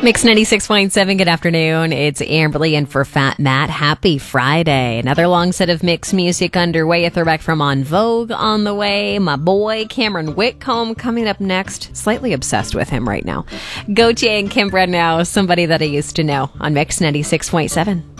Mix 96.7, good afternoon. It's Amberly in for Fat Matt. Happy Friday. Another long set of mixed music underway. A throwback from En Vogue on the way. My boy Cameron Whitcomb coming up next. Slightly obsessed with him right now. Gautier and Kimbra now, somebody that I used to know on Mix 96.7.